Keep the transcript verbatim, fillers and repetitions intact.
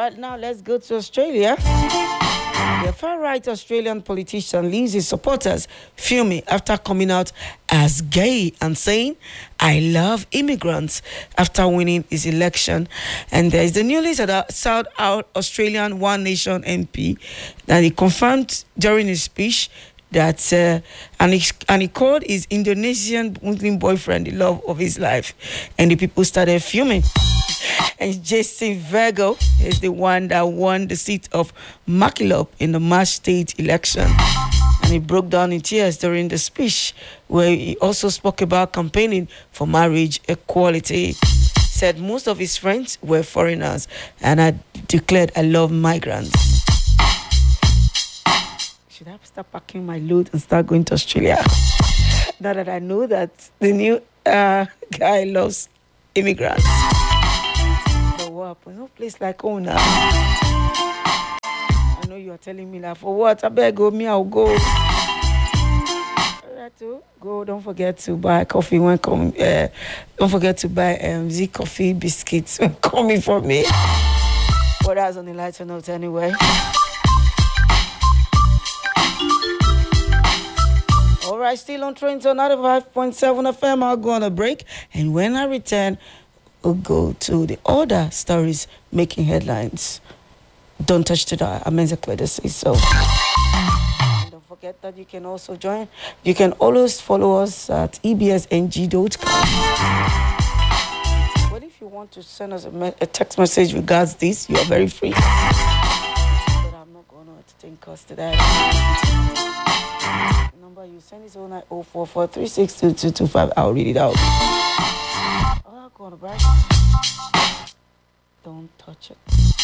right, now let's go to Australia. The far-right Australian politician leaves his supporters fuming after coming out as gay and saying, "I love immigrants," after winning his election. And there is the newly South Australian One Nation M P that he confirmed during his speech that uh, and, he, and he called his Indonesian Muslim boyfriend the love of his life. And the people started fuming. And Jason Virgo is the one that won the seat of Mackillop in the March state election. And he broke down in tears during the speech, where he also spoke about campaigning for marriage equality. Said most of his friends were foreigners, and I declared I love migrants. Should I start packing my load and start going to Australia? Now that I know that the new uh, guy loves immigrants. What happens? No place like home now. I know you are telling me that for what? I better go, me, I'll go. Alright, to go. Don't forget to buy coffee when come. Uh, don't forget to buy um, Z coffee biscuits when coming for me. But that's on the lighter note anyway. Alright, still on Trains on ninety-five point seven F M. I'll go on a break, and when I return, we'll go to the other stories making headlines. Don't touch the dial. I'm Clear to say so. And don't forget that you can also join. You can always follow us at e b s n g dot com. But if you want to send us a, me- a text message regards this, you are very free. But I'm not going to entertain calls today. The number you send is oh nine oh four four three six two two two five. I'll read it out. Go on a break. Don't touch it.